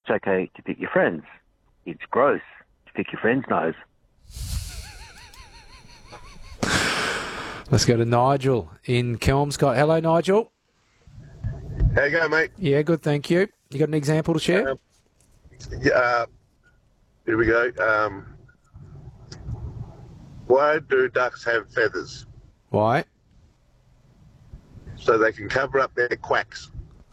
It's okay to pick your friends. It's gross to pick your friend's nose. Let's go to Nigel in Kelmscott. Hello, Nigel. How you going, mate? Yeah, good, thank you. You got an example to share? Here we go. Why do ducks have feathers? Why? So they can cover up their quacks.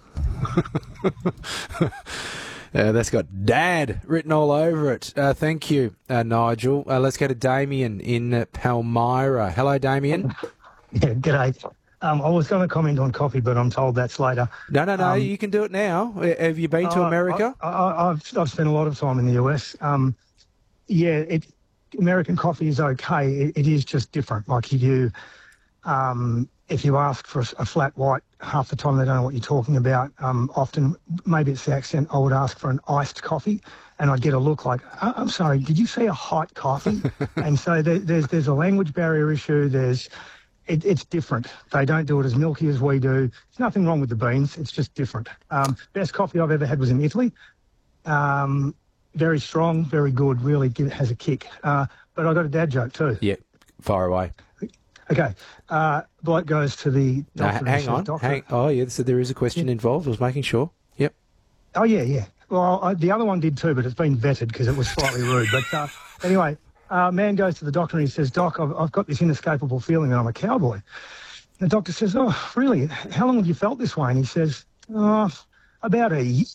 That's got Dad written all over it. Thank you, Nigel. Let's go to Damien in Palmyra. Hello, Damien. Yeah, g'day. I was going to comment on coffee, but I'm told that's later. No, you can do it now. Have you been to America? I've spent a lot of time in the US. American coffee is okay. It is just different. Like if you ask for a flat white, half the time they don't know what you're talking about. Often, maybe it's the accent, I would ask for an iced coffee, and I'd get a look like, I'm sorry, did you say a hot coffee? And so there's a language barrier issue. It's different. They don't do it as milky as we do. There's nothing wrong with the beans. It's just different. Best coffee I've ever had was in Italy. Very strong, very good, really has a kick. But I got a dad joke too. Yeah, far away. Okay. Bloke goes to the doctor. Hang on. Oh, yeah, so there is a question involved. I was making sure. Yep. Oh, yeah. Well, the other one did too, but it's been vetted because it was slightly rude. But anyway, man goes to the doctor and he says, Doc, I've got this inescapable feeling that I'm a cowboy. And the doctor says, oh, really? How long have you felt this way? And he says, about a year.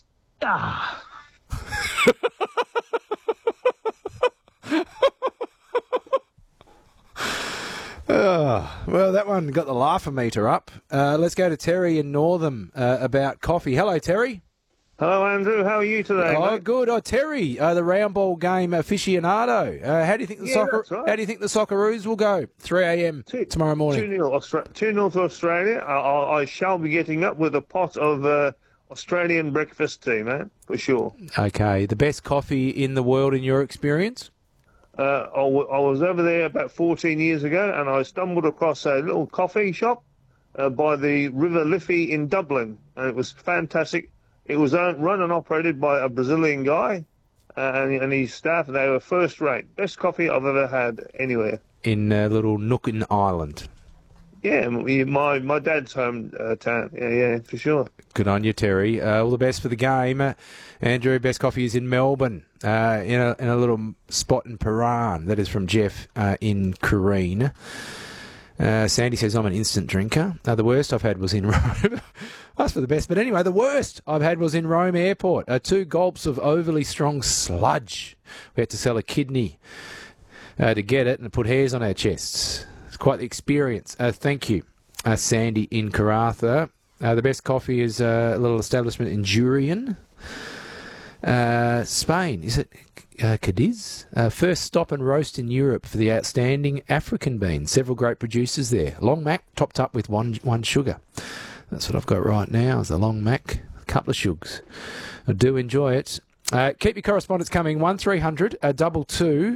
Well, that one got the laugh-o-meter up. Let's go to Terry in Northam about coffee. Hello, Terry. Hello, Andrew. How are you today? Oh, mate? good. Oh, Terry, the round ball game aficionado. How do you think the How do you think the Socceroos will go? 3 a.m. tomorrow morning. 2-0 to Australia. I shall be getting up with a pot of Australian breakfast tea, man, for sure. Okay. The best coffee in the world in your experience? I was over there about 14 years ago, and I stumbled across a little coffee shop by the River Liffey in Dublin, and it was fantastic. It was run and operated by a Brazilian guy and his staff. They were first rate. Best coffee I've ever had anywhere. In little Nookin Island. Yeah, my dad's hometown. Yeah, for sure. Good on you, Terry. All the best for the game. Andrew, best coffee is in Melbourne, in a little spot in Paran. That is from Jeff in Careen. Sandy says, I'm an instant drinker. The worst I've had was in Rome. That's for the best. But anyway, the worst I've had was in Rome Airport. 2 gulps of overly strong sludge. We had to sell a kidney to get it and put hairs on our chests. It's quite the experience. Thank you, Sandy in Karratha. The best coffee is a little establishment in Jurien, Spain. Is it Cadiz? First stop and roast in Europe for the outstanding African beans. Several great producers there. Long Mac topped up with one sugar. That's what I've got right now is the Long Mac. A couple of sugars. I do enjoy it. Keep your correspondence coming. 1300 22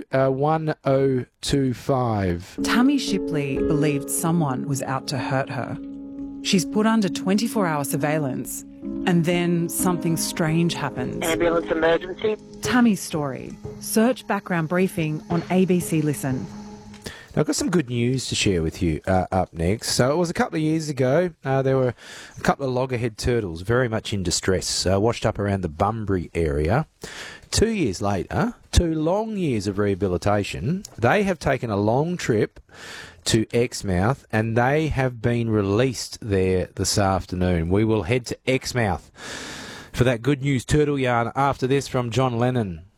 1025. Tammy Shipley believed someone was out to hurt her. She's put under 24-hour surveillance, and then something strange happens. Ambulance emergency. Tammy's story. Search background briefing on ABC Listen. Now, I've got some good news to share with you up next. So it was a couple of years ago. There were a couple of loggerhead turtles very much in distress, washed up around the Bunbury area. 2 years later, 2 long years of rehabilitation, they have taken a long trip to Exmouth, and they have been released there this afternoon. We will head to Exmouth for that good news turtle yarn after this from John Lennon.